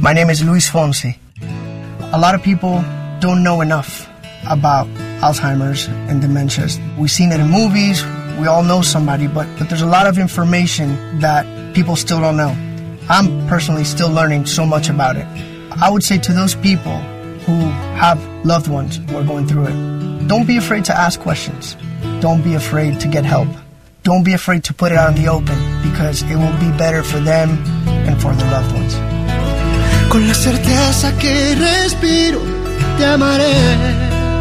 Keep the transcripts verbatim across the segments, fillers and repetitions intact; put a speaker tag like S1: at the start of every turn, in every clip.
S1: My name is Luis Fonsi. A lot of people don't know enough about Alzheimer's and dementias. We've seen it in movies, we all know somebody, but, but there's a lot of information that people still don't know. I'm personally still learning so much about it. I would say to those people who have loved ones who are going through it, don't be afraid to ask questions. Don't be afraid to get help. Don't be afraid to put it out in the open, because it will be better for them and for their loved ones.
S2: Con la certeza que respiro, te amaré.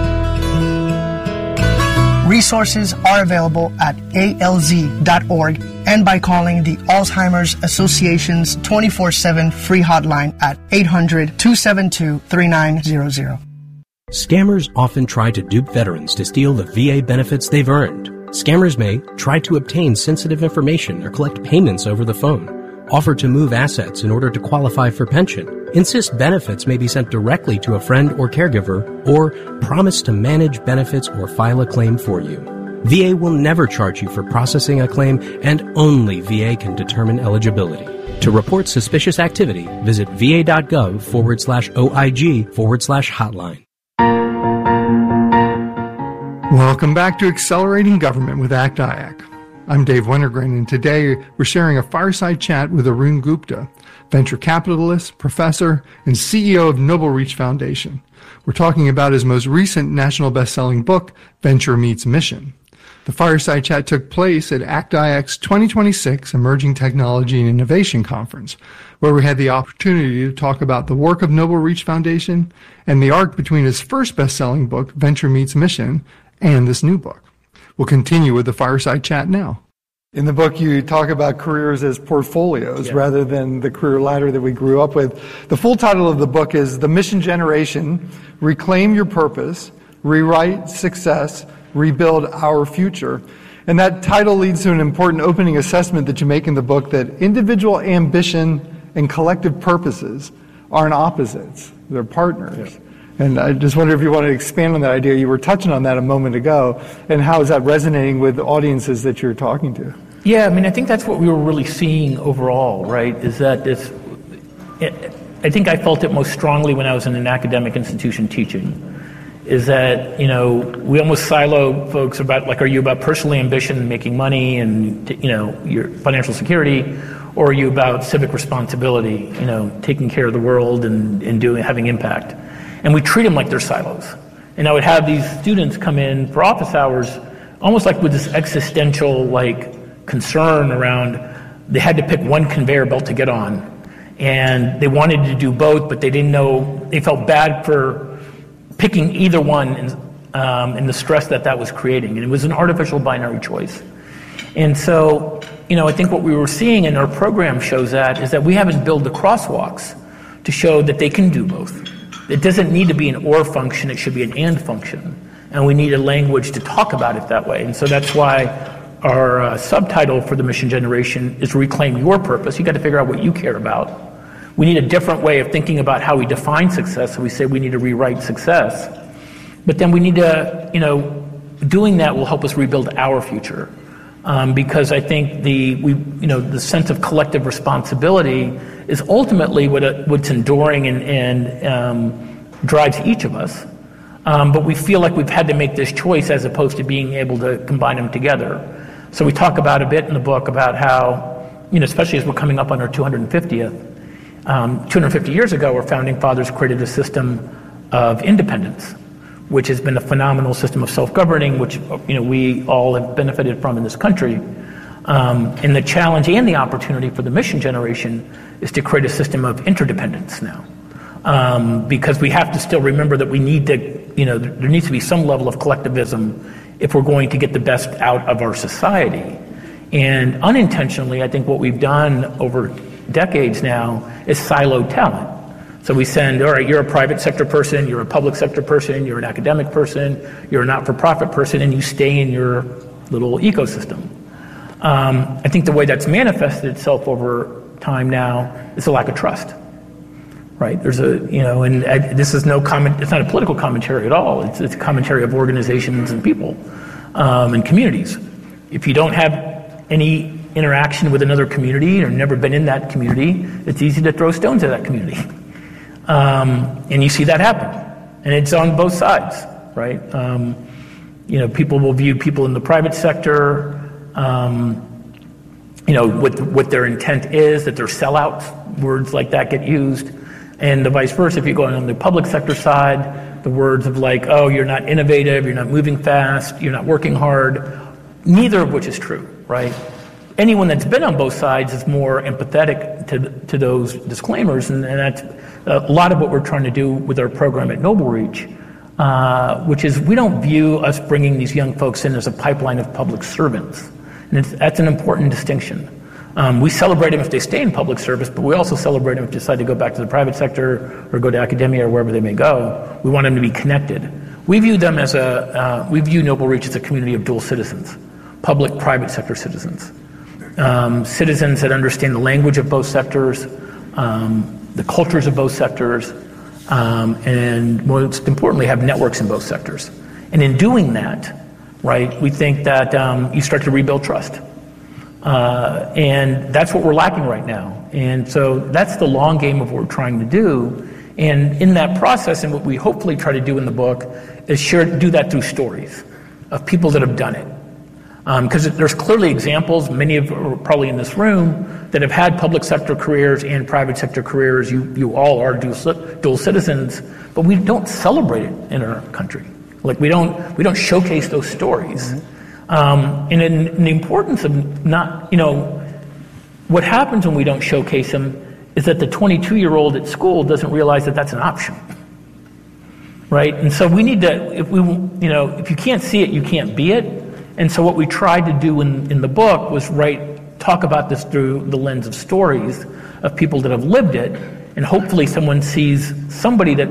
S1: Resources are available at A L Z dot org and by calling the Alzheimer's Association's twenty-four seven free hotline at eight hundred, two seven two, three nine zero zero.
S3: Scammers often try to dupe veterans to steal the V A benefits they've earned. Scammers may try to obtain sensitive information or collect payments over the phone, offer to move assets in order to qualify for pension, insist benefits may be sent directly to a friend or caregiver, or promise to manage benefits or file a claim for you. V A will never charge you for processing a claim, and only V A can determine eligibility. To report suspicious activity, visit va.gov forward slash OIG forward slash hotline.
S4: Welcome back to Accelerating Government with A C T I A C. I'm Dave Wennergren, and today we're sharing a fireside chat with Arun Gupta, venture capitalist, professor, and C E O of Noble Reach Foundation. We're talking about his most recent national best-selling book, Venture Meets Mission. The fireside chat took place at A C T I A C's twenty twenty-six Emerging Technology and Innovation Conference, where we had the opportunity to talk about the work of Noble Reach Foundation and the arc between his first best-selling book, Venture Meets Mission, and this new book. We'll continue with the fireside chat now. In the book, you talk about careers as portfolios, yeah, rather than the career ladder that we grew up with. The full title of the book is The Mission Generation: Reclaim Your Purpose, Rewrite Success, Rebuild Our Future. And that title leads to an important opening assessment that you make in the book, that individual ambition and collective purposes aren't opposites, they're partners. Yeah. And I just wonder if you want to expand on that idea. You were touching on that a moment ago, and how is that resonating with the audiences that you're talking to?
S5: Yeah, I mean, I think that's what we were really seeing overall, right, is that this, I think I felt it most strongly when I was in an academic institution teaching, is that, you know, we almost silo folks about, like, are you about personal ambition and making money and, you know, your financial security, or are you about civic responsibility, you know, taking care of the world and, and doing, having impact? And we treat them like they're silos. And I would have these students come in for office hours almost like with this existential like concern around they had to pick one conveyor belt to get on. And they wanted to do both, but they didn't know, they felt bad for picking either one and, um, and the stress that that was creating. And it was an artificial binary choice. And so, you know, I think what we were seeing in our program shows that, is that we haven't built the crosswalks to show that they can do both. It doesn't need to be an or function, it should be an and function. And we need a language to talk about it that way. And so that's why our uh, subtitle for the mission generation is Reclaim Your Purpose. You got to figure out what you care about. We need a different way of thinking about how we define success. So we say we need to rewrite success. But then we need to, you know, doing that will help us rebuild our future. Um, because I think the we you know the sense of collective responsibility is ultimately what uh, what's enduring and, and um, drives each of us. Um, but we feel like we've had to make this choice as opposed to being able to combine them together. So we talk about a bit in the book about how, you know, especially as we're coming up on our two hundred fiftieth, um, two hundred fifty years ago, our founding fathers created a system of independence, which has been a phenomenal system of self-governing, which, you know, we all have benefited from in this country. Um, and the challenge and the opportunity for the mission generation is to create a system of interdependence now. Um, because we have to still remember that we need to, you know, there needs to be some level of collectivism if we're going to get the best out of our society. And unintentionally, I think what we've done over decades now is silo talent. So we send, all right, you're a private sector person, you're a public sector person, you're an academic person, you're a not-for-profit person, and you stay in your little ecosystem. Um, I think the way that's manifested itself over time now is a lack of trust, right? There's a, you know, and I, this is no comment, it's not a political commentary at all. It's, it's a commentary of organizations and people um, and communities. If you don't have any interaction with another community or never been in that community, it's easy to throw stones at that community. Um, and you see that happen. And it's on both sides, right? Um, you know, people will view people in the private sector, um, you know, what, what their intent is, that they're sellouts, words like that get used. And the vice versa, if you go on the public sector side, the words of like, oh, you're not innovative, you're not moving fast, you're not working hard, neither of which is true, right? Anyone that's been on both sides is more empathetic to to those disclaimers, and, and that's a lot of what we're trying to do with our program at Noble Reach, uh, which is we don't view us bringing these young folks in as a pipeline of public servants, and it's, that's an important distinction. Um, we celebrate them if they stay in public service, but we also celebrate them if they decide to go back to the private sector or go to academia or wherever they may go. We want them to be connected. We view them as a uh, we view Noble Reach as a community of dual citizens, public-private sector citizens. Um, citizens that understand the language of both sectors, um, the cultures of both sectors, um, and most importantly, have networks in both sectors. And in doing that, right, we think that um, you start to rebuild trust. Uh, and that's what we're lacking right now. And so that's the long game of what we're trying to do. And in that process, and what we hopefully try to do in the book, is share, do that through stories of people that have done it. Because um, there's clearly examples, many of are probably in this room, that have had public sector careers and private sector careers. You you all are dual, dual citizens, but we don't celebrate it in our country. Like we don't we don't showcase those stories. Mm-hmm. Um, and in, in the importance of not, you know, what happens when we don't showcase them is that the twenty-two-year-old at school doesn't realize that that's an option. Right? And so we need to, if we, you know, if you can't see it, you can't be it. And so what we tried to do in, in the book was write, talk about this through the lens of stories of people that have lived it, and hopefully someone sees somebody that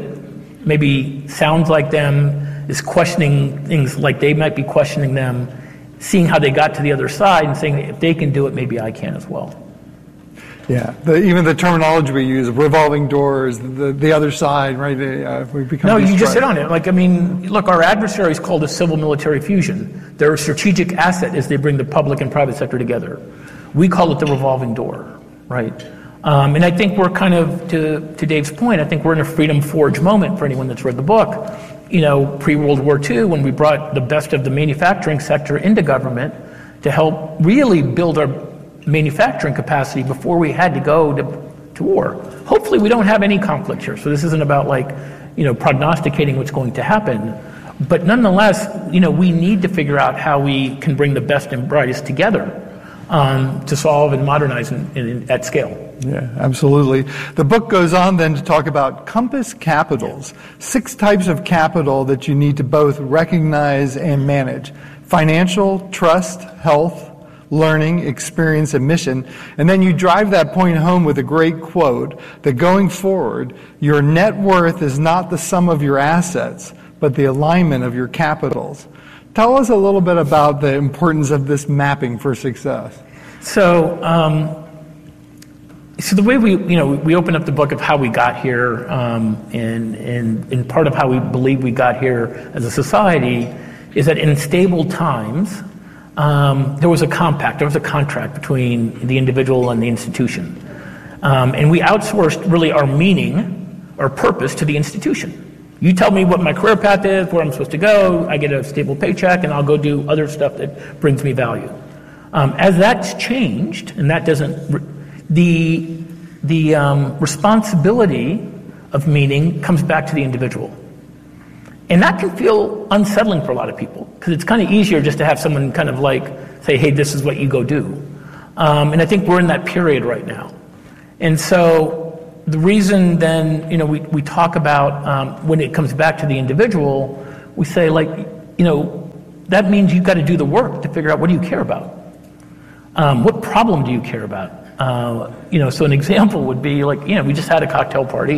S5: maybe sounds like them, is questioning things like they might be questioning them, seeing how they got to the other side and saying, if they can do it, maybe I can as well.
S4: Yeah, the, even the terminology we use, revolving doors, the the other side, right? Uh, we become
S5: no, you just hit on it. Like, I mean, look, our adversaries called it civil-military fusion. They're a strategic asset as they bring the public and private sector together. We call it the revolving door, right? Um, and I think we're kind of, to, to Dave's point, I think we're in a Freedom Forge moment for anyone that's read the book. You know, pre-World War Two, when we brought the best of the manufacturing sector into government to help really build our manufacturing capacity before we had to go to, to war. Hopefully we don't have any conflict here, so this isn't about like, you know, prognosticating what's going to happen. But nonetheless, you know, we need to figure out how we can bring the best and brightest together um, to solve and modernize in, in, at scale.
S4: Yeah, absolutely. The book goes on then to talk about compass capitals, six types of capital that you need to both recognize and manage: financial, trust, health, learning, experience, and mission. And then you drive that point home with a great quote that going forward, your net worth is not the sum of your assets, but the alignment of your capitals. Tell us a little bit about the importance of this mapping for success.
S5: So, um, so the way we, you know, we open up the book of how we got here, um, and, and, and part of how we believe we got here as a society is that in stable times, Um, there was a compact, there was a contract between the individual and the institution. Um, and we outsourced really our meaning, our purpose to the institution. You tell me what my career path is, where I'm supposed to go, I get a stable paycheck, and I'll go do other stuff that brings me value. Um, as that's changed, and that doesn't, the, the um, responsibility of meaning comes back to the individual. And that can feel unsettling for a lot of people, because it's kind of easier just to have someone kind of like say, hey, this is what you go do. Um, and I think we're in that period right now. And so the reason then, you know, we, we talk about um, when it comes back to the individual, we say like, you know, that means you've got to do the work to figure out what do you care about? Um, what problem do you care about? Uh, you know, so an example would be like, you know, we just had a cocktail party,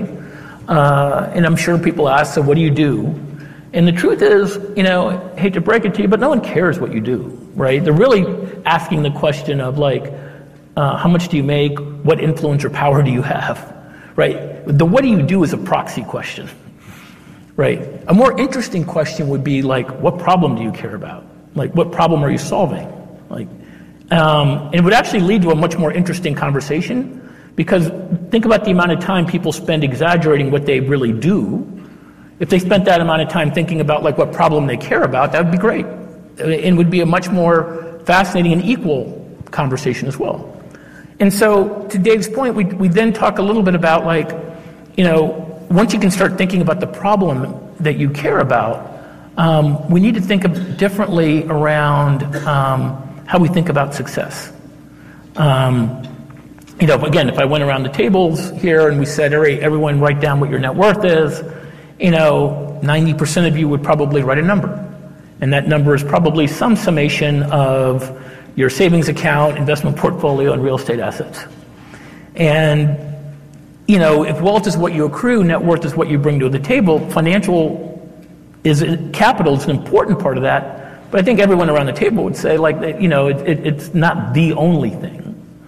S5: uh, and I'm sure people ask, so what do you do? And the truth is, you know, I hate to break it to you, but no one cares what you do, right? They're really asking the question of like, uh, how much do you make? What influence or power do you have, right? The what do you do is a proxy question, right? A more interesting question would be like, what problem do you care about? Like, what problem are you solving? Like, um, and it would actually lead to a much more interesting conversation, Because think about the amount of time people spend exaggerating what they really do. If they spent that amount of time thinking about like what problem they care about, that would be great. And would be a much more fascinating and equal conversation as well. And so, to Dave's point, we we then talk a little bit about like, you know, once you can start thinking about the problem that you care about, um, we need to think of differently around um, how we think about success. Um, you know, again, if I went around the tables here and we said, all right, everyone write down what your net worth is, you know, ninety percent of you would probably write a number. And that number is probably some summation of your savings account, investment portfolio, and real estate assets. And, you know, if wealth is what you accrue, net worth is what you bring to the table, financial is, capital is an important part of that. But I think everyone around the table would say, like, you know, it, it, it's not the only thing.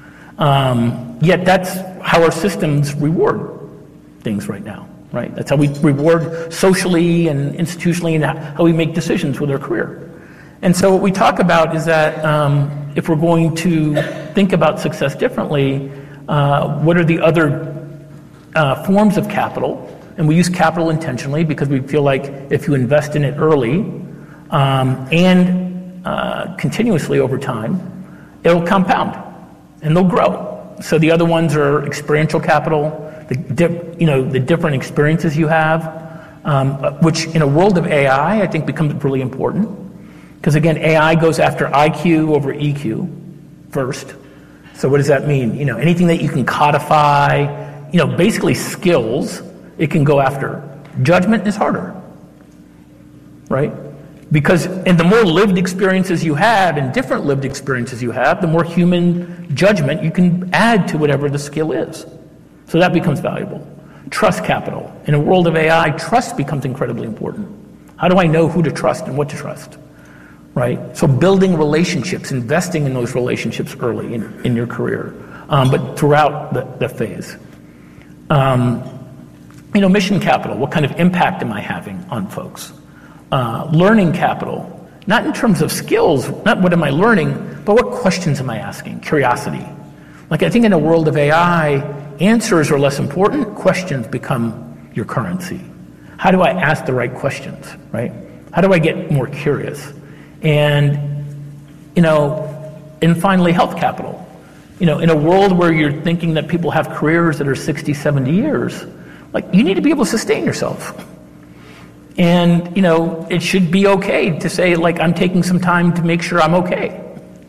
S5: Um, yet that's how our systems reward things right now, right? That's how we reward socially and institutionally and how we make decisions with our career. And so what we talk about is that um, if we're going to think about success differently, uh, what are the other uh, forms of capital? And we use capital intentionally because we feel like if you invest in it early um, and uh, continuously over time, it'll compound and they'll grow. So the other ones are experiential capital, the di- you know the different experiences you have, um, which in a world of A I, I think becomes really important. Because again, A I goes after I Q over E Q first. So what does that mean? You know, anything that you can codify, you know, basically skills, it can go after. Judgment is harder, right? Because, and the more lived experiences you have and different lived experiences you have, the more human judgment you can add to whatever the skill is. So that becomes valuable. Trust capital. In a world of A I, trust becomes incredibly important. How do I know who to trust and what to trust? Right? So building relationships, investing in those relationships early in, in your career, um, but throughout the, the phase. Um, you know, mission capital, what kind of impact am I having on folks? Uh, learning capital, not in terms of skills, not what am I learning, but what questions am I asking? Curiosity. Like I think in a world of A I, answers are less important, questions become your currency. How do I ask the right questions, right? How do I get more curious? And, you know, and finally, health capital. You know, in a world where you're thinking that people have careers that are sixty, seventy years, like, you need to be able to sustain yourself. And, you know, it should be okay to say, like, I'm taking some time to make sure I'm okay.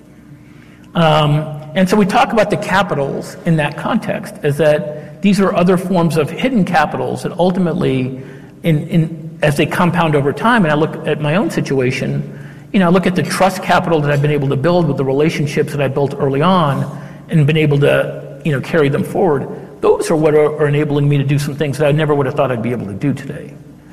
S5: Um, and so we talk about the capitals in that context, as that these are other forms of hidden capitals that ultimately, in, in as they compound over time, and I look at my own situation, you know, I look at the trust capital that I've been able to build with the relationships that I built early on and been able to, you know, carry them forward. Those are what are, are enabling me to do some things that I never would have thought I'd be able to do today.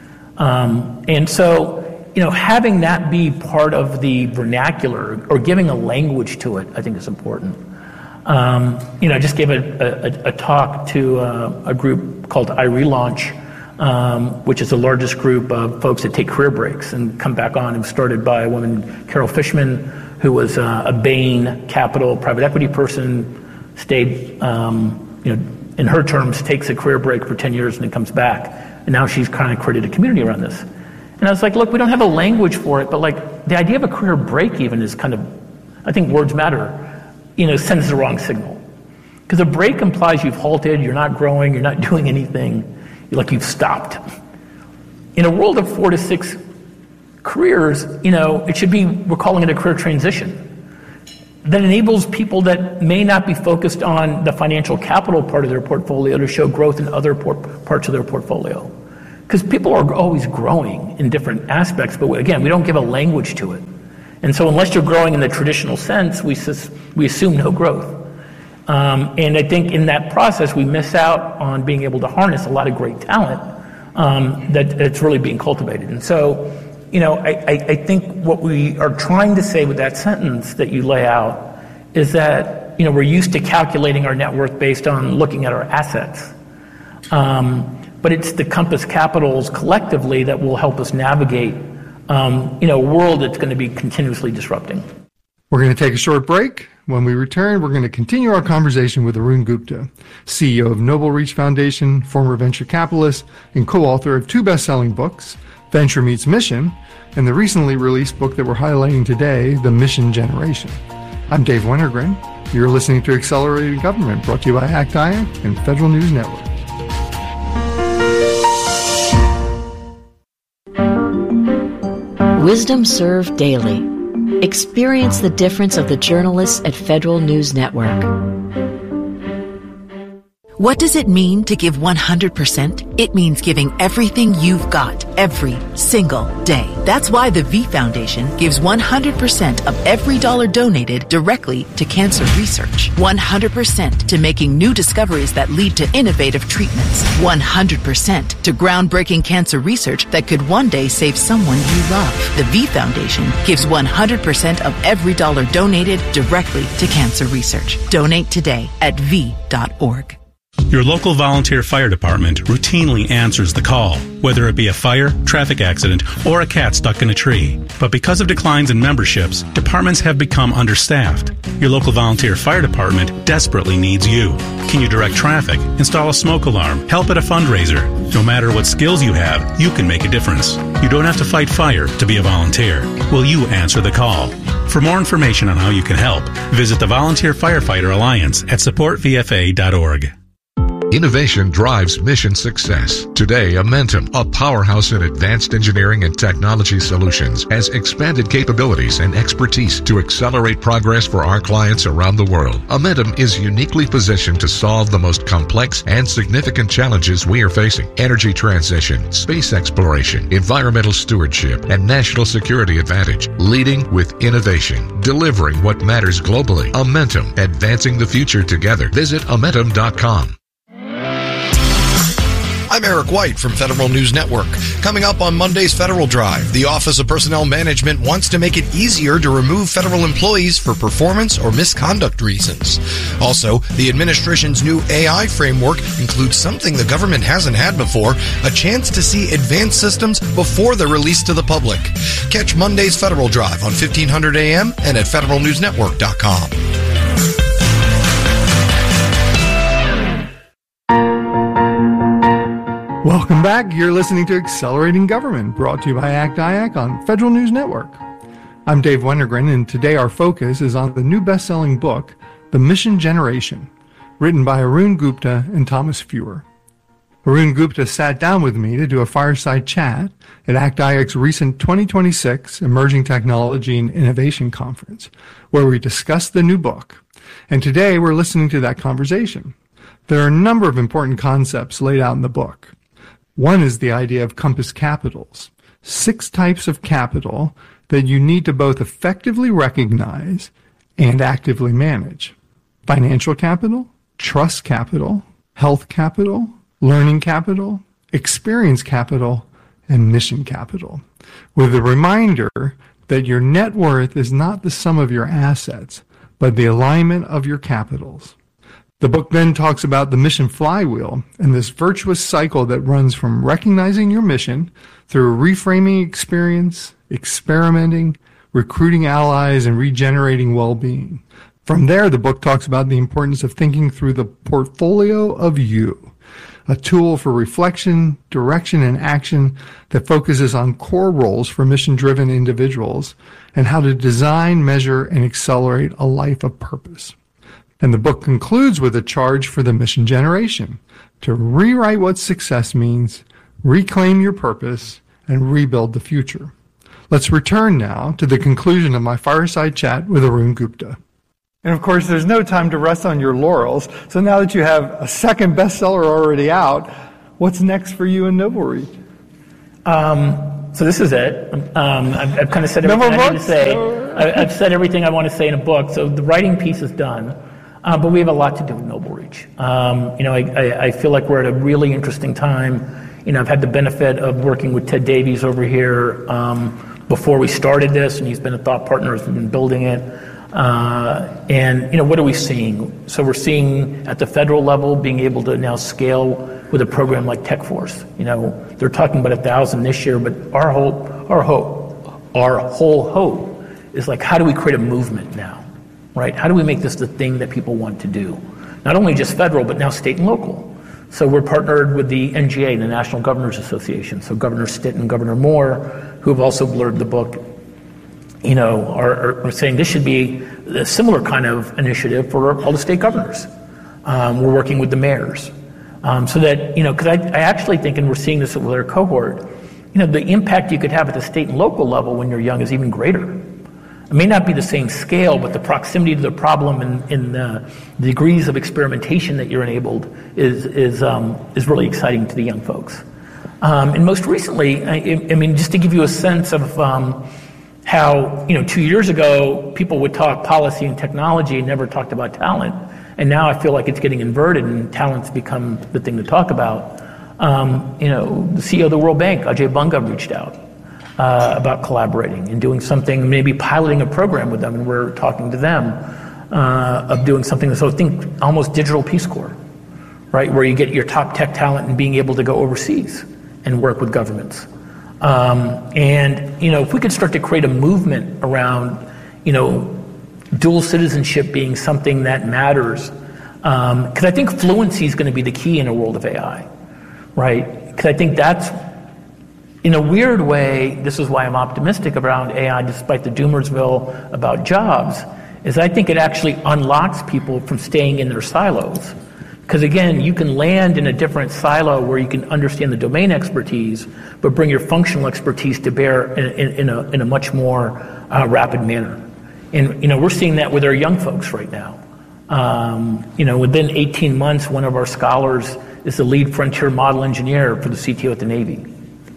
S5: Um, and so, you know, having that be part of the vernacular or giving a language to it, I think is important. Um, you know, I just gave a, a, a talk to uh, a group called iRelaunch, Um, which is the largest group of folks that take career breaks and come back on. It was started by a woman, Carol Fishman, who was uh, a Bain Capital private equity person, stayed, um, you know, in her terms, takes a career break for ten years and then comes back. And now she's kind of created a community around this. And I was like, look, we don't have a language for it, but like the idea of a career break even is kind of, I think words matter, you know, sends the wrong signal. Because a break implies you've halted, you're not growing, you're not doing anything. Like you've stopped. In a world of four to six careers, you know, it should be, we're calling it a career transition that enables people that may not be focused on the financial capital part of their portfolio to show growth in other por- parts of their portfolio. Because people are always growing in different aspects, but again, we don't give a language to it. And so unless you're growing in the traditional sense, we, sus- we assume no growth. Um, and I think in that process, we miss out on being able to harness a lot of great talent um, that, that's really being cultivated. And so, you know, I, I, I think what we are trying to say with that sentence that you lay out is that, you know, we're used to calculating our net worth based on looking at our assets. Um, but it's the Compass capitals collectively that will help us navigate, um, you know, a world that's going to be continuously disrupting.
S4: We're going to take a short break. When we return, we're going to continue our conversation with Arun Gupta, C E O of Noble Reach Foundation, former venture capitalist, and co-author of two best-selling books, Venture Meets Mission, and the recently released book that we're highlighting today, The Mission Generation. I'm Dave Wintergren. You're listening to Accelerated Government, brought to you by ACT I A C and Federal News Network.
S6: Wisdom Served Daily. Experience the difference of the journalists at Federal News Network.
S7: What does it mean to give one hundred percent? It means giving everything you've got every single day. That's why the V Foundation gives one hundred percent of every dollar donated directly to cancer research. one hundred percent to making new discoveries that lead to innovative treatments. one hundred percent to groundbreaking cancer research that could one day save someone you love. The V Foundation gives one hundred percent of every dollar donated directly to cancer research. Donate today at v dot org.
S8: Your local volunteer fire department routinely answers the call, whether it be a fire, traffic accident, or a cat stuck in a tree. But because of declines in memberships, departments have become understaffed. Your local volunteer fire department desperately needs you. Can you direct traffic, install a smoke alarm, help at a fundraiser? No matter what skills you have, you can make a difference. You don't have to fight fire to be a volunteer. Will you answer the call? For more information on how you can help, visit the Volunteer Firefighter Alliance at support v f a dot org.
S9: Innovation drives mission success. Today, Amentum, a powerhouse in advanced engineering and technology solutions, has expanded capabilities and expertise to accelerate progress for our clients around the world. Amentum is uniquely positioned to solve the most complex and significant challenges we are facing: energy transition, space exploration, environmental stewardship, and national security advantage. Leading with innovation, delivering what matters globally. Amentum, advancing the future together. Visit amentum dot com.
S10: I'm Eric White from Federal News Network. Coming up on Monday's Federal Drive, the Office of Personnel Management wants to make it easier to remove federal employees for performance or misconduct reasons. Also, the administration's new A I framework includes something the government hasn't had before, a chance to see advanced systems before they're released to the public. Catch Monday's Federal Drive on fifteen hundred A M and at federal news network dot com.
S4: Welcome back. You're listening to Accelerating Government, brought to you by ACT I A C on Federal News Network. I'm Dave Wennergren, and today our focus is on the new best-selling book, The Mission Generation, written by Arun Gupta and Thomas Fewer. Arun Gupta sat down with me to do a fireside chat at ACT I A C's recent twenty twenty-six Emerging Technology and Innovation Conference, where we discussed the new book. And today we're listening to that conversation. There are a number of important concepts laid out in the book. One is the idea of compass capitals, six types of capital that you need to both effectively recognize and actively manage. Financial capital, trust capital, health capital, learning capital, experience capital, and mission capital, with a reminder that your net worth is not the sum of your assets, but the alignment of your capitals. The book then talks about the mission flywheel and this virtuous cycle that runs from recognizing your mission through reframing experience, experimenting, recruiting allies, and regenerating well-being. From there, the book talks about the importance of thinking through the portfolio of you, a tool for reflection, direction, and action that focuses on core roles for mission-driven individuals and how to design, measure, and accelerate a life of purpose. And the book concludes with a charge for the mission generation to rewrite what success means, reclaim your purpose, and rebuild the future. Let's return now to the conclusion of my fireside chat with Arun Gupta. And of course, there's no time to rest on your laurels. So now that you have a second bestseller already out, what's next for you in Noble Reach?
S5: Um, so this is it. Um, I've, I've kind of said everything I need to say. I, I've said everything I want to say in a book. So the writing piece is done. Uh, but we have a lot to do with Noble Reach. Um, you know, I, I, I feel like we're at a really interesting time. You know, I've had the benefit of working with Ted Davies over here um, before we started this, and he's been a thought partner as we've been building it. Uh, and, you know, what are we seeing? So we're seeing at the federal level being able to now scale with a program like TechForce. You know, they're talking about a thousand this year, but our hope, our hope, our whole hope is like, how do we create a movement now? right? How do we make this the thing that people want to do? Not only just federal, but now state and local. So we're partnered with the N G A, the National Governors Association. So Governor Stitt and Governor Moore, who have also blurred the book, you know, are, are saying this should be a similar kind of initiative for all the state governors. Um, we're working with the mayors. Um, so that, you know, because I, I actually think, and we're seeing this with our cohort, you know, the impact you could have at the state and local level when you're young is even greater. It may not be the same scale, but the proximity to the problem and, and the degrees of experimentation that you're enabled is is um, is really exciting to the young folks. Um, and most recently, I, I mean, just to give you a sense of um, how, you know, two years ago, people would talk policy and technology and never talked about talent. And now I feel like it's getting inverted and talent's become the thing to talk about. Um, you know, the C E O of the World Bank, Ajay Banga, reached out uh, about collaborating and doing something, maybe piloting a program with them, and we're talking to them uh, of doing something. So think almost digital Peace Corps, right, where you get your top tech talent and being able to go overseas and work with governments. Um, and, you know, if we could start to create a movement around, you know, dual citizenship being something that matters, because um, I think fluency is going to be the key in a world of A I, right? Because I think that's, in a weird way, this is why I'm optimistic around A I, despite the Doomersville about jobs, is I think it actually unlocks people from staying in their silos. Because again, you can land in a different silo where you can understand the domain expertise, but bring your functional expertise to bear in, in, in, a, in a much more uh, rapid manner. And, you know, we're seeing that with our young folks right now. Um, you know, within eighteen months, one of our scholars is the lead frontier model engineer for the C T O at the Navy.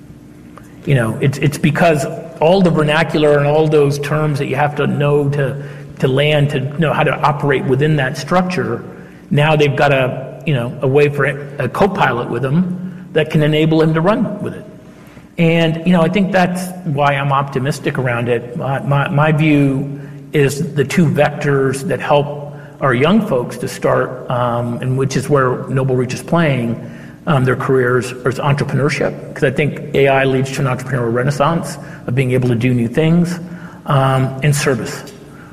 S5: You know, it's it's because all the vernacular and all those terms that you have to know to to land, to know how to operate within that structure, now they've got a, you know, a way for a co-pilot with them that can enable him to run with it. And, you know, I think that's why I'm optimistic around it. My, my, my view is the two vectors that help our young folks to start, um, and which is where Noble Reach is playing um, their careers, is entrepreneurship, because I think A I leads to an entrepreneurial renaissance of being able to do new things, um, and service.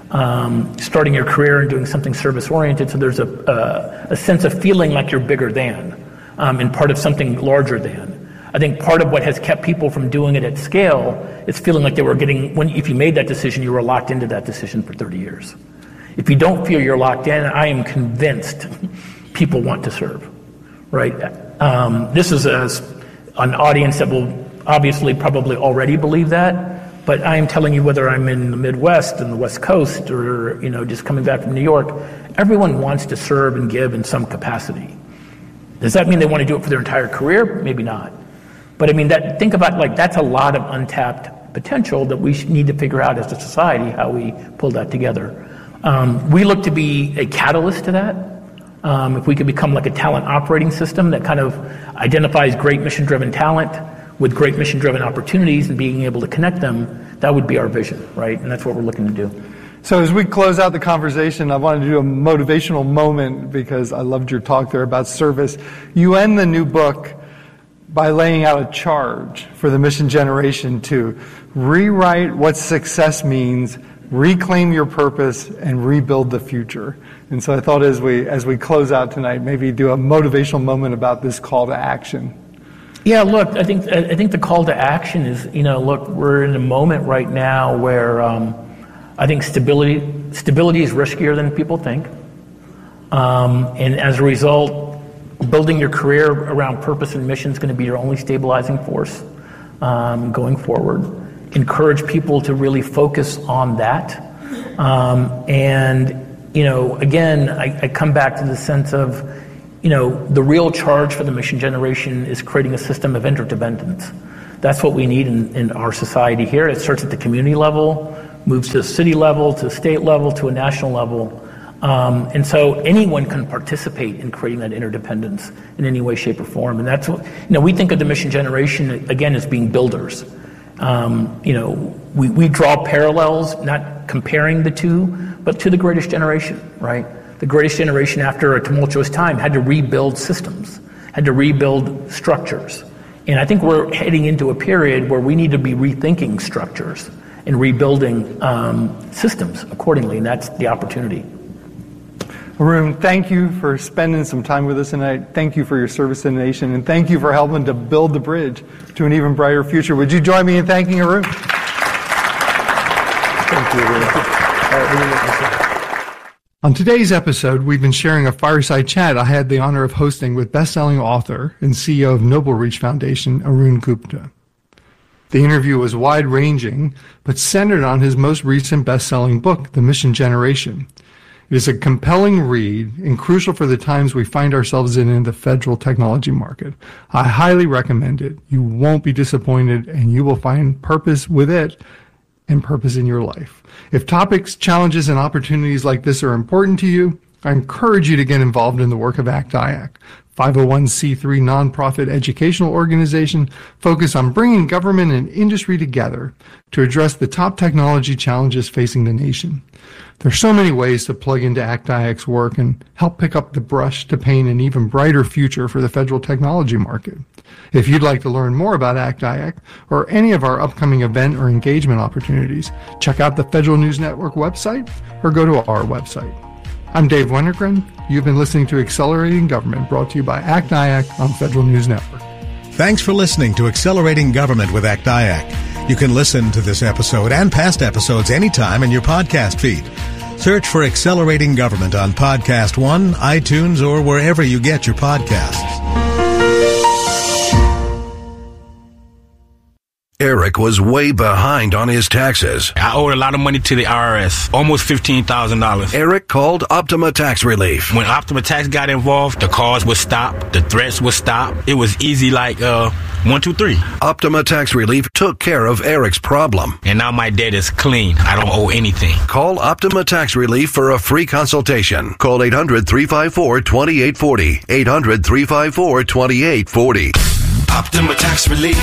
S5: Um, starting your career and doing something service-oriented, so there's a, a, a sense of feeling like you're bigger than, um, and part of something larger than. I think part of what has kept people from doing it at scale is feeling like they were getting, when if you made that decision, you were locked into that decision for thirty years. If you don't feel you're locked in, I am convinced people want to serve, right? Um, this is a, an audience that will obviously probably already believe that, but I am telling you, whether I'm in the Midwest and the West Coast or, you know, just coming back from New York, everyone wants to serve and give in some capacity. Does that mean they want to do it for their entire career? Maybe not. But I mean, that, think about, like, that's a lot of untapped potential that we need to figure out as a society how we pull that together. Um, we look to be a catalyst to that. Um, if we could become like a talent operating system that kind of identifies great mission-driven talent with great mission-driven opportunities and being able to connect them, that would be our vision, right? And that's what we're looking to do.
S4: So as we close out the conversation, I wanted to do a motivational moment because I loved your talk there about service. You end the new book by laying out a charge for the mission generation to rewrite what success means, reclaim your purpose, and rebuild the future. And so I thought as we as we close out tonight, maybe do a motivational moment about this call to action.
S5: Yeah, look, I think I think the call to action is, you know, look, we're in a moment right now where um, I think stability stability is riskier than people think, um, and as a result, building your career around purpose and mission is going to be your only stabilizing force um, going forward. Encourage people to really focus on that. Um, and, you know, again, I, I come back to the sense of, you know, the real charge for the mission generation is creating a system of interdependence. That's what we need in, in our society here. It starts at the community level, moves to the city level, to the state level, to a national level. Um, and so anyone can participate in creating that interdependence in any way, shape, or form. And that's what, you know, we think of the mission generation, again, as being builders. Um, you know, we, we draw parallels, not comparing the two, but to the greatest generation, right? The greatest generation, after a tumultuous time, had to rebuild systems, had to rebuild structures. And I think we're heading into a period where we need to be rethinking structures and rebuilding um, systems accordingly, and that's the opportunity.
S4: Arun, thank you for spending some time with us tonight. Thank you for your service to the nation, and thank you for helping to build the bridge to an even brighter future. Would you join me in thanking Arun? Thank you, Arun. On today's episode, we've been sharing a fireside chat I had the honor of hosting with best-selling author and C E O of Noble Reach Foundation, Arun Gupta. The interview was wide-ranging, but centered on his most recent best-selling book, The Mission Generation. It is a compelling read and crucial for the times we find ourselves in in the federal technology market. I highly recommend it. You won't be disappointed, and you will find purpose with it and purpose in your life. If topics, challenges, and opportunities like this are important to you, I encourage you to get involved in the work of ACT I A C, five oh one c three nonprofit educational organization focused on bringing government and industry together to address the top technology challenges facing the nation. There's so many ways to plug into ACT I A C's work and help pick up the brush to paint an even brighter future for the federal technology market. If you'd like to learn more about ACT I A C or any of our upcoming event or engagement opportunities, check out the Federal News Network website or go to our website. I'm Dave Wennergren. You've been listening to Accelerating Government, brought to you by ACT I A C on Federal News Network.
S11: Thanks for listening to Accelerating Government with ACT I A C. You can listen to this episode and past episodes anytime in your podcast feed. Search for Accelerating Government on Podcast One, iTunes, or wherever you get your podcasts.
S12: Eric was way behind on his taxes.
S13: I owed a lot of money to the I R S, almost fifteen thousand dollars.
S12: Eric called Optima Tax Relief.
S13: When Optima Tax got involved, the calls would stop, the threats would stop. It was easy like uh, one, two, three.
S12: Optima Tax Relief took care of Eric's problem.
S13: And now my debt is clean. I don't owe anything.
S12: Call Optima Tax Relief for a free consultation. Call eight hundred, three five four, two eight four zero. eight hundred, three five four, two eight four zero.
S2: Optima Tax Relief.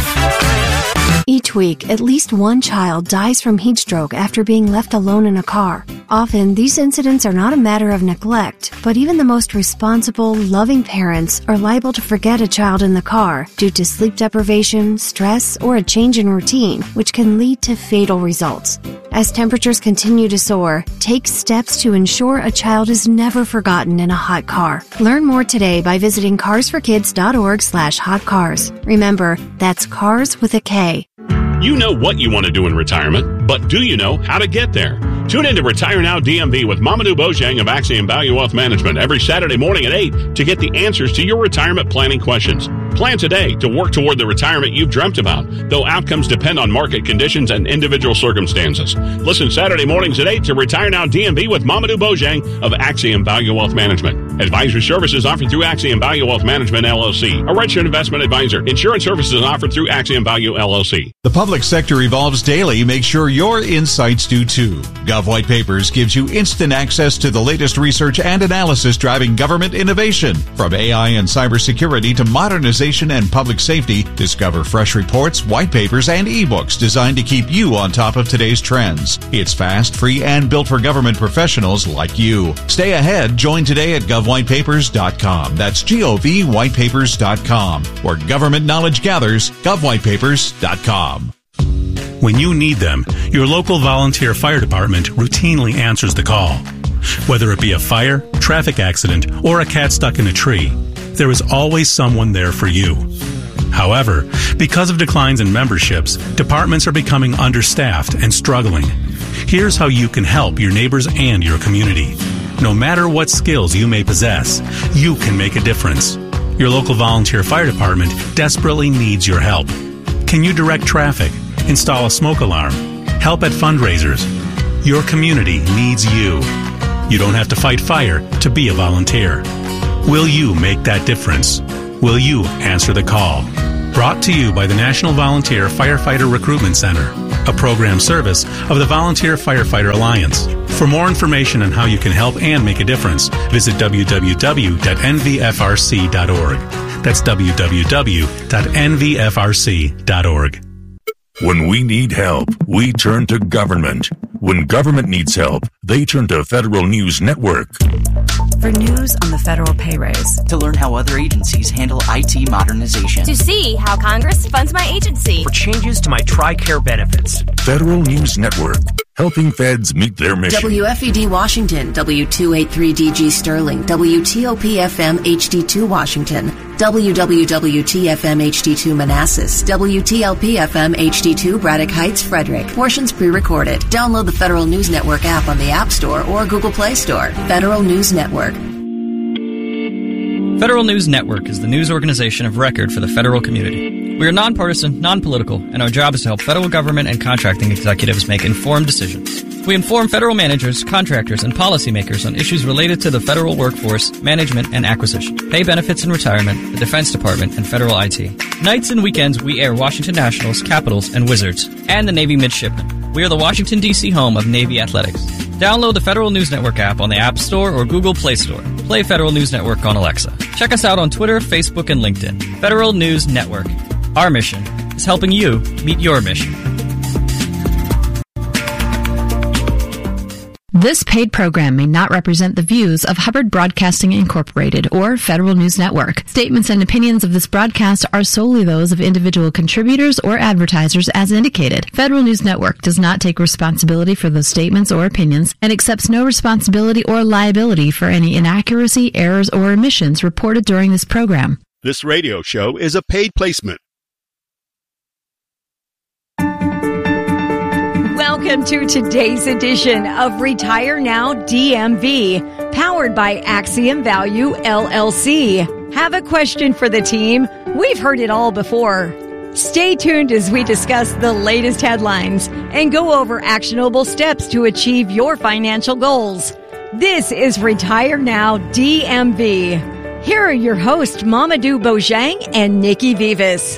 S14: Each week, at least one child dies from heat stroke after being left alone in a car. Often, these incidents are not a matter of neglect, but even the most responsible, loving parents are liable to forget a child in the car due to sleep deprivation, stress, or a change in routine, which can lead to fatal results. As temperatures continue to soar, take steps to ensure a child is never forgotten in a hot car. Learn more today by visiting cars for kids dot org slash hot cars. Remember, that's cars with a K.
S15: You know what you want to do in retirement, but do you know how to get there? Tune in to Retire Now D M V with Mamadou Bojang of Axiom Value Wealth Management every Saturday morning at eight to get the answers to your retirement planning questions. Plan today to work toward the retirement you've dreamt about, though outcomes depend on market conditions and individual circumstances. Listen Saturday mornings at eight to Retire Now D M V with Mamadou Bojang of Axiom Value Wealth Management. Advisory services offered through Axiom Value Wealth Management, L L C, a registered investment advisor. Insurance services offered through Axiom Value, L L C.
S16: The public sector evolves daily. Make sure your insights do too. Gov White Papers gives you instant access to the latest research and analysis driving government innovation. From A I and cybersecurity to modernization and public safety, discover fresh reports, white papers, and ebooks designed to keep you on top of today's trends. It's fast, free, and built for government professionals like you. Stay ahead. Join today at gov white papers dot com. That's G O V white papers dot com. Where government knowledge gathers, gov white papers dot com.
S8: When you need them, your local volunteer fire department routinely answers the call. Whether it be a fire, traffic accident, or a cat stuck in a tree, there is always someone there for you. However, because of declines in memberships, departments are becoming understaffed and struggling. Here's how you can help your neighbors and your community. No matter what skills you may possess, you can make a difference. Your local volunteer fire department desperately needs your help. Can you direct traffic? Install a smoke alarm? Help at fundraisers? Your community needs you. You don't have to fight fire to be a volunteer. Will you make that difference? Will you answer the call? Brought to you by the National Volunteer Firefighter Recruitment Center, a program service of the Volunteer Firefighter Alliance. For more information on how you can help and make a difference, visit w w w dot n v f r c dot org. That's w w w dot n v f r c dot org.
S17: When we need help, we turn to government. When government needs help, they turn to Federal News Network.
S18: For news on the federal pay raise.
S19: To learn how other agencies handle I T modernization.
S20: To see how Congress funds my agency.
S21: For changes to my TRICARE benefits.
S17: Federal News Network, helping feds meet their mission.
S22: W F E D Washington, W two eighty-three D G Sterling, W T O P F M H D two Washington, W W W T F M H D two Manassas, W T L P F M H D two Braddock Heights, Frederick. Portions pre-recorded. Download the Federal News Network app on the App Store or Google Play Store. Federal News Network.
S23: Federal News Network is the news organization of record for the federal community. We are nonpartisan, non-political, and our job is to help federal government and contracting executives make informed decisions. We inform federal managers, contractors, and policymakers on issues related to the federal workforce, management, and acquisition, pay benefits and retirement, the Defense Department, and federal I T. Nights and weekends, we air Washington Nationals, Capitals, and Wizards, and the Navy Midshipmen. We are the Washington, D C home of Navy Athletics. Download the Federal News Network app on the App Store or Google Play Store. Play Federal News Network on Alexa. Check us out on Twitter, Facebook, and LinkedIn. Federal News Network. Our mission is helping you meet your mission.
S24: This paid program may not represent the views of Hubbard Broadcasting Incorporated or Federal News Network. Statements and opinions of this broadcast are solely those of individual contributors or advertisers as indicated. Federal News Network does not take responsibility for those statements or opinions and accepts no responsibility or liability for any inaccuracy, errors, or omissions reported during this program.
S25: This radio show is a paid placement.
S26: Welcome to today's edition of Retire Now D M V, powered by Axiom Value L L C. Have a question for the team? We've heard it all before. Stay tuned as we discuss the latest headlines and go over actionable steps to achieve your financial goals. This is Retire Now D M V. Here are your hosts, Mamadou Bojang and Nikki Vivas.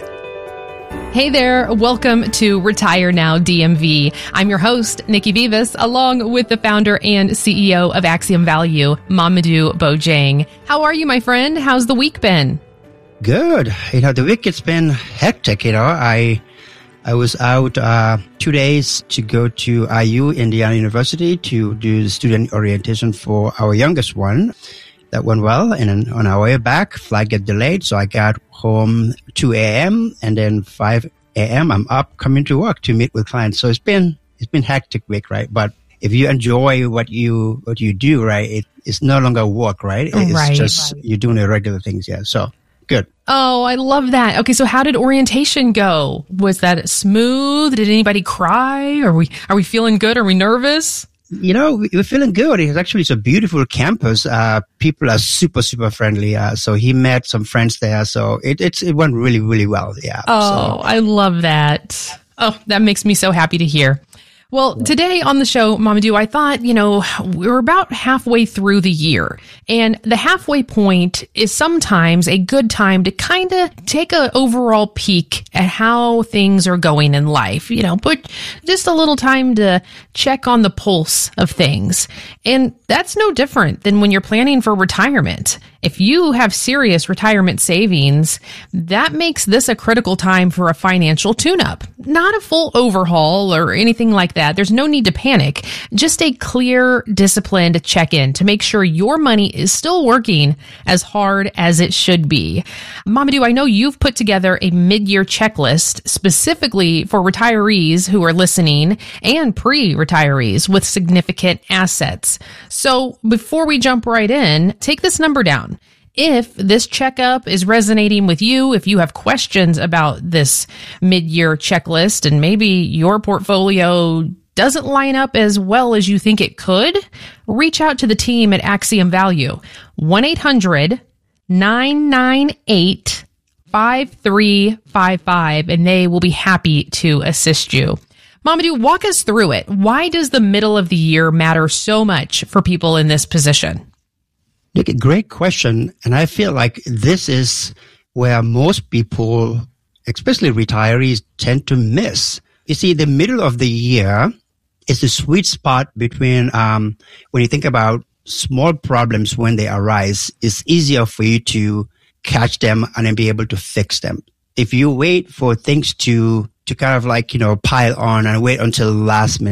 S27: Hey there, welcome to Retire Now D M V. I'm your host, Nikki Vivas, along with the founder and C E O of Axiom Value, Mamadou Bojang. How are you, my friend? How's the week been?
S28: Good. You know, the week has been hectic. You know, I I was out uh, two days to go to I U, Indiana University, to do the student orientation for our youngest one. That went well, and then on our way back, flight got delayed, so I got home two a.m. and then five a.m. I'm up coming to work to meet with clients. So it's been it's been hectic week, right? But if you enjoy what you what you do, right, it, it's no longer work, right? It's
S27: right.
S28: just you're doing the regular things, yeah. So good.
S27: Oh, I love that. Okay, so how did orientation go? Was that smooth? Did anybody cry? Are we are we feeling good? Are we nervous?
S28: You know, we're feeling good. It's actually it's a beautiful campus. Uh, people are super, super friendly. Uh, so he met some friends there. So it it's, it went really, really well. Yeah.
S27: Oh,
S28: so.
S27: I love that. Oh, that makes me so happy to hear. Well, today on the show, Mamadou, I thought, you know, we're about halfway through the year, and the halfway point is sometimes a good time to kind of take an overall peek at how things are going in life, you know, but just a little time to check on the pulse of things. And that's no different than when you're planning for retirement. If you have serious retirement savings, that makes this a critical time for a financial tune-up. Not a full overhaul or anything like that. There's no need to panic. Just a clear, disciplined check-in to make sure your money is still working as hard as it should be. Mamadou, I know you've put together a mid-year checklist specifically for retirees who are listening and pre-retirees with significant assets. So before we jump right in, take this number down. If this checkup is resonating with you, if you have questions about this mid-year checklist and maybe your portfolio doesn't line up as well as you think it could, reach out to the team at Axiom Value, one eight hundred nine nine eight five three five five, and they will be happy to assist you. Mamadou, walk us through it. Why does the middle of the year matter so much for people in this position?
S28: Nick, great question. And I feel like this is where most people, especially retirees, tend to miss. You see, the middle of the year is the sweet spot between, um, when you think about small problems when they arise, it's easier for you to catch them and then be able to fix them. If you wait for things to, to kind of like, you know, pile on and wait until the last minute,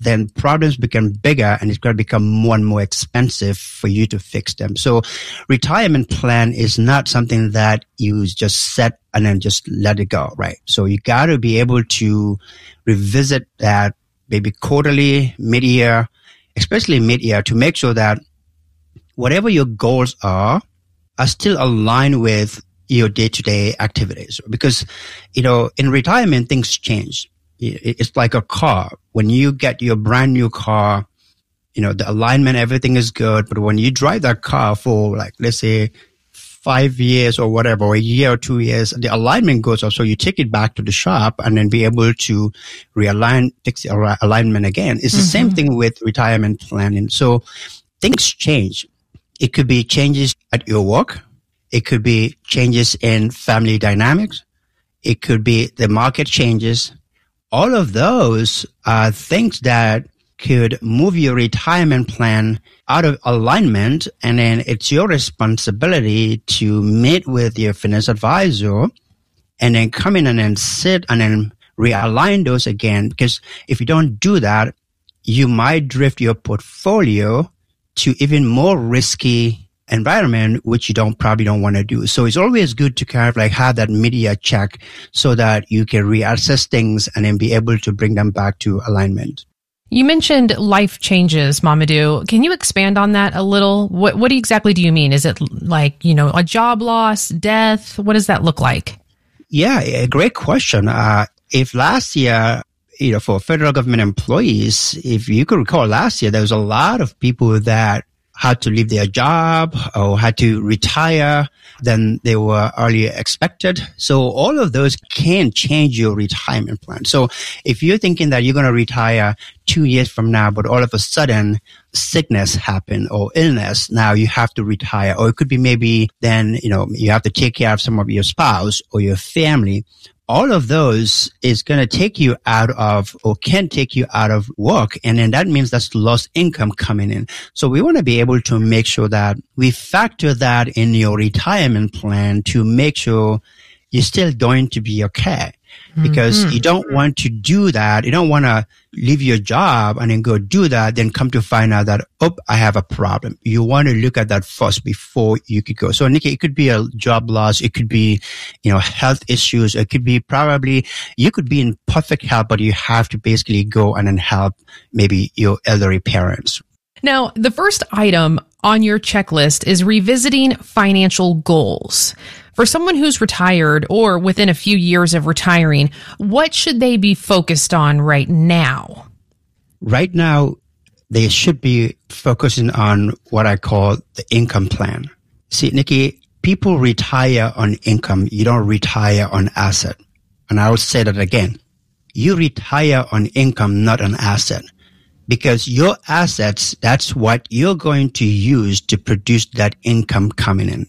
S28: then problems become bigger and it's going to become more and more expensive for you to fix them. So retirement plan is not something that you just set and then just let it go, right? So you got to be able to revisit that maybe quarterly, mid-year, especially mid-year, to make sure that whatever your goals are, are still aligned with your day-to-day activities. Because, you know, in retirement, things change. It's like a car. When you get your brand new car, you know, the alignment, everything is good. But when you drive that car for, like, let's say five years or whatever, or a year or two years, the alignment goes off. So you take it back to the shop and then be able to realign, fix the alignment again. It's mm-hmm. the same thing with retirement planning. So things change. It could be changes at your work. It could be changes in family dynamics. It could be the market changes. All of those are things that could move your retirement plan out of alignment, and then it's your responsibility to meet with your financial advisor and then come in and then sit and then realign those again. Because if you don't do that, you might drift your portfolio to even more risky environment, which you don't probably don't want to do. So it's always good to kind of like have that media check so that you can reassess things and then be able to bring them back to alignment.
S27: You mentioned life changes, Mamadou. Can you expand on that a little? What what exactly do you mean? Is it like, you know, a job loss, death? What does that look like?
S28: Yeah, a great question. Uh, if last year, you know, for federal government employees, if you could recall last year, there was a lot of people that had to leave their job or had to retire than they were earlier expected. So all of those can change your retirement plan. So if you're thinking that you're going to retire two years from now, but all of a sudden sickness happened or illness, now you have to retire. Or it could be maybe then, you know, you have to take care of some of your spouse or your family. All of those is going to take you out of or can take you out of work. And then that means that's lost income coming in. So we want to be able to make sure that we factor that in your retirement plan to make sure you're still going to be okay. Because mm-hmm. you don't want to do that. You don't want to leave your job and then go do that, then come to find out that, oh, I have a problem. You want to look at that first before you could go. So, Nikki, it could be a job loss. It could be, you know, health issues. It could be probably, you could be in perfect health, but you have to basically go and then help maybe your elderly parents.
S27: Now, the first item on your checklist is revisiting financial goals. For someone who's retired or within a few years of retiring, what should they be focused on right now?
S28: Right now, they should be focusing on what I call the income plan. See, Nikki, people retire on income. You don't retire on asset. And I will say that again. You retire on income, not an asset. Because your assets, that's what you're going to use to produce that income coming in.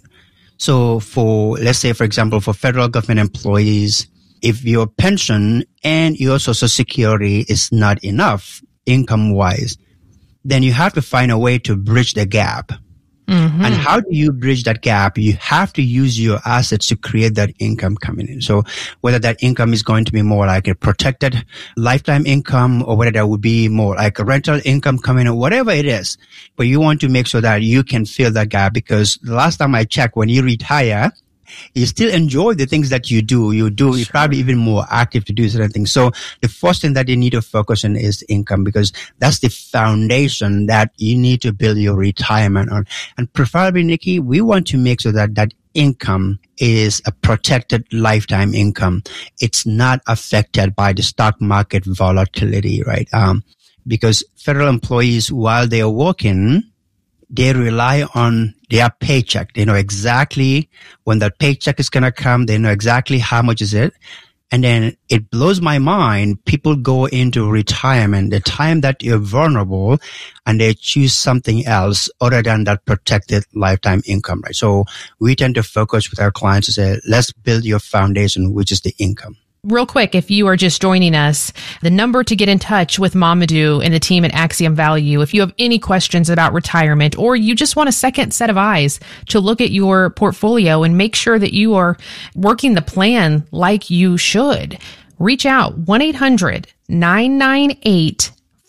S28: So for, let's say, for example, for federal government employees, if your pension and your Social Security is not enough income-wise, then you have to find a way to bridge the gap. Mm-hmm. And how do you bridge that gap? You have to use your assets to create that income coming in. So whether that income is going to be more like a protected lifetime income or whether that would be more like a rental income coming in, whatever it is. But you want to make sure that you can fill that gap, because the last time I checked, when you retire, you still enjoy the things that you do. You do, you're probably even more active to do certain things. So the first thing that you need to focus on is income, because that's the foundation that you need to build your retirement on. And preferably, Nikki, we want to make sure that that income is a protected lifetime income. It's not affected by the stock market volatility, right? Um, because federal employees, while they are working, they rely on their paycheck. They know exactly when that paycheck is going to come. They know exactly how much is it. And then it blows my mind. People go into retirement, the time that you're vulnerable, and they choose something else other than that protected lifetime income, right? So we tend to focus with our clients to say, let's build your foundation, which is the income.
S27: Real quick, if you are just joining us, the number to get in touch with Mamadou and the team at Axiom Value, if you have any questions about retirement or you just want a second set of eyes to look at your portfolio and make sure that you are working the plan like you should, reach out one eight hundred nine nine eight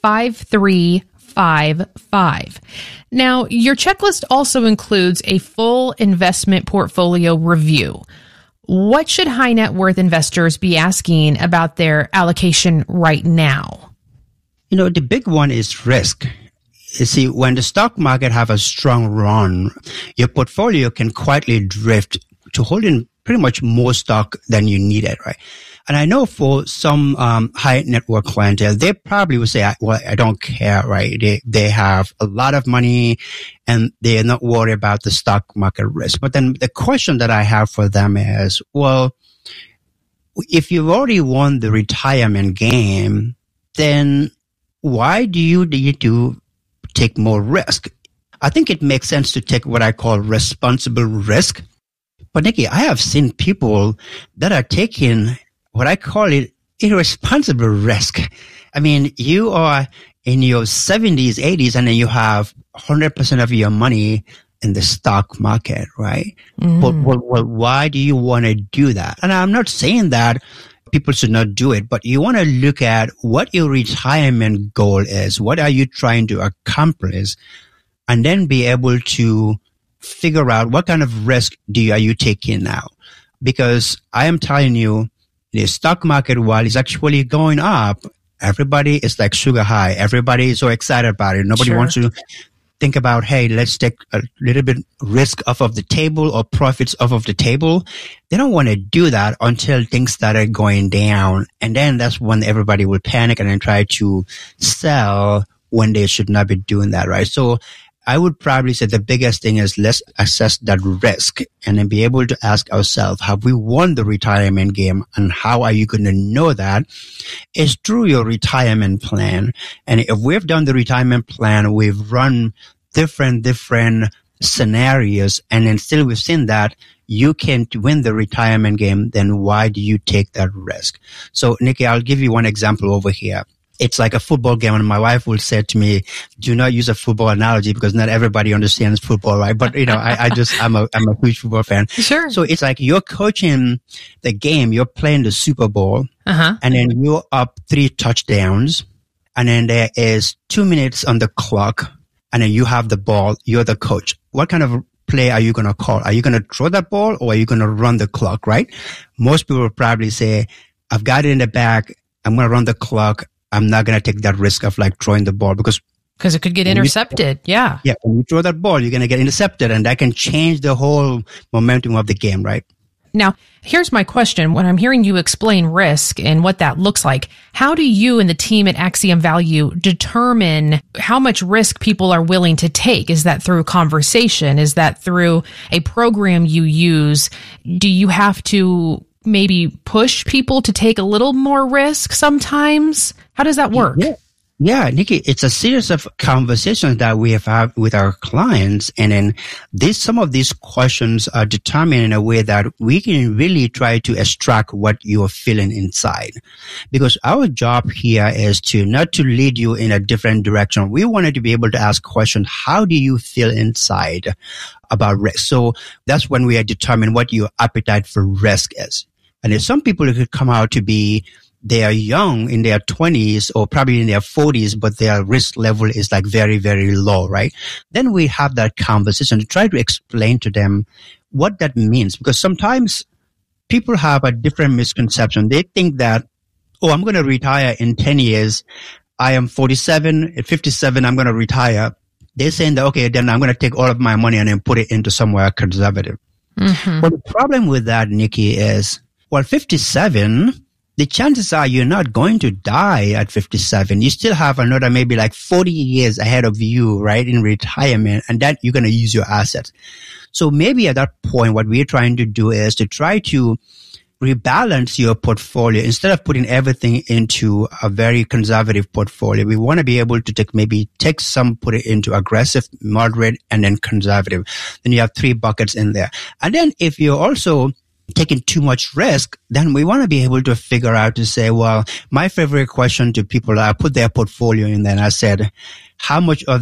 S27: five three five five. Now, your checklist also includes a full investment portfolio review. What should high net worth investors be asking about their allocation right now?
S28: You know, the big one is risk. You see, when the stock market have a strong run, your portfolio can quietly drift to holding pretty much more stock than you needed, right? And I know for some um, high net worth clientele, they probably would say, well, I don't care, right? They they have a lot of money and they're not worried about the stock market risk. But then the question that I have for them is, well, if you've already won the retirement game, then why do you need to take more risk? I think it makes sense to take what I call responsible risk. But Nikki, I have seen people that are taking what I call it irresponsible risk. I mean, you are in your seventies, eighties, and then you have one hundred percent of your money in the stock market, right? Mm. But well, well, why do you want to do that? And I'm not saying that people should not do it, but you want to look at what your retirement goal is. What are you trying to accomplish? And then be able to figure out what kind of risk do you, are you taking now? Because I am telling you, the stock market, while it's actually going up, everybody is like sugar high. Everybody is so excited about it. Nobody sure. wants to think about, hey, let's take a little bit risk off of the table or profits off of the table. They don't want to do that until things started going down. And then that's when everybody will panic and then try to sell when they should not be doing that, right? So I would probably say the biggest thing is let's assess that risk and then be able to ask ourselves, have we won the retirement game? And how are you going to know that? It's through your retirement plan. And if we've done the retirement plan, we've run different, different scenarios, and then still we've seen that you can't win the retirement game, then why do you take that risk? So, Nikki, I'll give you one example over here. It's like a football game, and my wife will say to me, do not use a football analogy because not everybody understands football, right? But, you know, I, I just, I'm a, I'm a huge football fan.
S27: Sure.
S28: So it's like you're coaching the game, you're playing the Super Bowl, uh-huh. and then you're up three touchdowns, and then there is two minutes on the clock, and then you have the ball, you're the coach. What kind of play are you going to call? Are you going to throw that ball or are you going to run the clock, right? Most people will probably say, I've got it in the back, I'm going to run the clock. I'm not going to take that risk of like throwing the ball because
S27: because it could get intercepted.
S28: You,
S27: yeah.
S28: Yeah. When you throw that ball, you're going to get intercepted, and that can change the whole momentum of the game, right?
S27: Now, here's my question. When I'm hearing you explain risk and what that looks like, how do you and the team at Axiom Value determine how much risk people are willing to take? Is that through conversation? Is that through a program you use? Do you have to maybe push people to take a little more risk sometimes? How does that work?
S28: Yeah. Yeah, Nikki, it's a series of conversations that we have had with our clients. And then this, some of these questions are determined in a way that we can really try to extract what you're feeling inside. Because our job here is to not to lead you in a different direction. We wanted to be able to ask questions. How do you feel inside about risk? So that's when we are determining what your appetite for risk is. And there's some people who could come out to be they are young in their twenties or probably in their forties, but their risk level is like very, very low, right? Then we have that conversation to try to explain to them what that means. Because sometimes people have a different misconception. They think that, oh, I'm going to retire in ten years. I am forty-seven. At fifty-seven, I'm going to retire. They're saying that, okay, then I'm going to take all of my money and then put it into somewhere conservative. Mm-hmm. But the problem with that, Nikki, is, well, fifty-seven, the chances are you're not going to die at fifty-seven. You still have another maybe like forty years ahead of you, right, in retirement, and that you're going to use your assets. So maybe at that point, what we're trying to do is to try to rebalance your portfolio. Instead of putting everything into a very conservative portfolio, we want to be able to take maybe take some, put it into aggressive, moderate, and then conservative. Then you have three buckets in there. And then if you're also taking too much risk, then we want to be able to figure out to say, well, my favorite question to people, I put their portfolio in there and I said, how much of